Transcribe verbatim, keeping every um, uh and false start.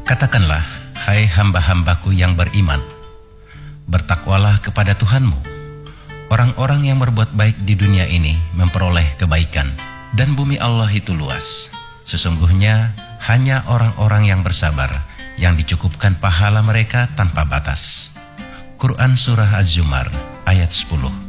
Katakanlah, hai hamba-hambaku yang beriman, bertakwalah kepada Tuhanmu. Orang-orang yang berbuat baik di dunia ini memperoleh kebaikan, dan bumi Allah itu luas. Sesungguhnya hanya orang-orang yang bersabar yang dicukupkan pahala mereka tanpa batas. Quran Surah Az-Zumar ayat sepuluh.